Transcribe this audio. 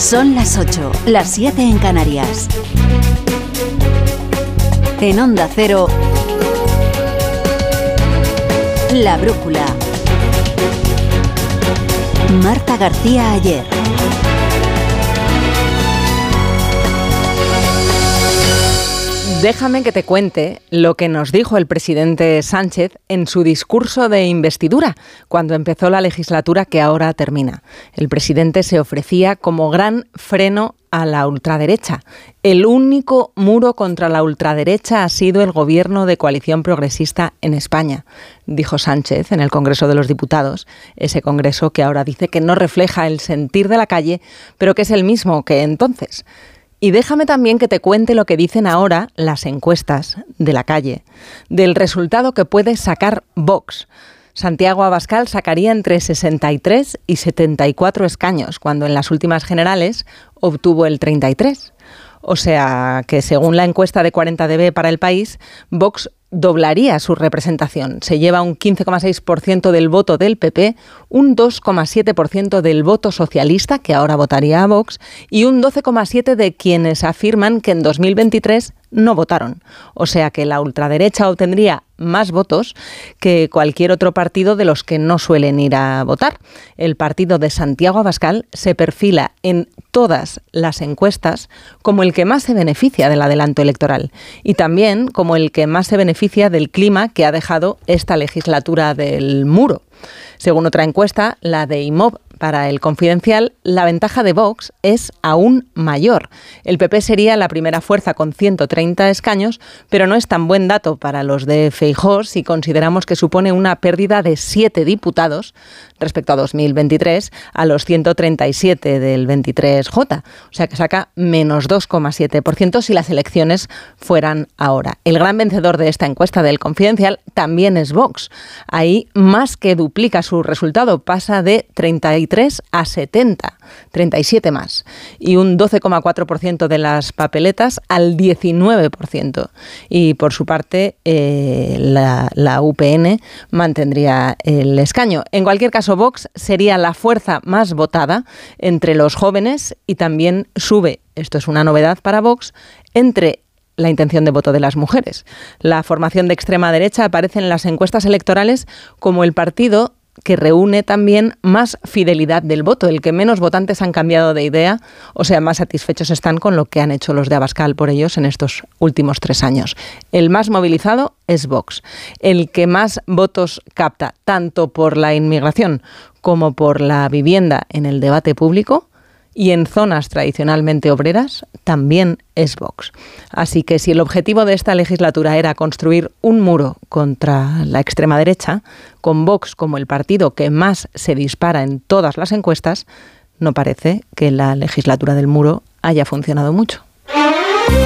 Son las 8, las 7 en Canarias. En Onda Cero, La Brújula. Marta García Ayer. Déjame que te cuente lo que nos dijo el presidente Sánchez en su discurso de investidura, cuando empezó la legislatura que ahora termina. El presidente se ofrecía como gran freno a la ultraderecha. El único muro contra la ultraderecha ha sido el gobierno de coalición progresista en España, dijo Sánchez en el Congreso de los Diputados, ese congreso que ahora dice que no refleja el sentir de la calle, pero que es el mismo que entonces. Y déjame también que te cuente lo que dicen ahora las encuestas de la calle, del resultado que puede sacar Vox. Santiago Abascal sacaría entre 63 y 74 escaños, cuando en las últimas generales obtuvo el 33. O sea que según la encuesta de 40DB para El País, Vox doblaría su representación. Se lleva un 15,6% del voto del PP, un 2,7% del voto socialista, que ahora votaría a Vox, y un 12,7% de quienes afirman que en 2023 no votaron. O sea que la ultraderecha obtendría más votos que cualquier otro partido de los que no suelen ir a votar. El partido de Santiago Abascal se perfila en todas las encuestas como el que más se beneficia del adelanto electoral y también como el que más se beneficia del clima que ha dejado esta legislatura del muro. Según otra encuesta, la de IMOB para El Confidencial, la ventaja de Vox es aún mayor. El PP sería la primera fuerza con 130 escaños, pero no es tan buen dato para los de Feijóo si consideramos que supone una pérdida de 7 diputados respecto a 2023 a los 137 del 23J. O sea que saca menos 2,7% si las elecciones fueran ahora. El gran vencedor de esta encuesta del Confidencial también es Vox. Ahí más que duplica su resultado, pasa de 33 a 70, 37 más, y un 12,4% de las papeletas al 19%. Y por su parte, la UPN mantendría el escaño. En cualquier caso, Vox sería la fuerza más votada entre los jóvenes y también sube, esto es una novedad para Vox, entre la intención de voto de las mujeres. La formación de extrema derecha aparece en las encuestas electorales como el partido que reúne también más fidelidad del voto, el que menos votantes han cambiado de idea, o sea, más satisfechos están con lo que han hecho los de Abascal por ellos en estos últimos 3 años. El más movilizado es Vox, el que más votos capta, tanto por la inmigración como por la vivienda en el debate público, y en zonas tradicionalmente obreras también es Vox. Así que si el objetivo de esta legislatura era construir un muro contra la extrema derecha, con Vox como el partido que más se dispara en todas las encuestas, no parece que la legislatura del muro haya funcionado mucho.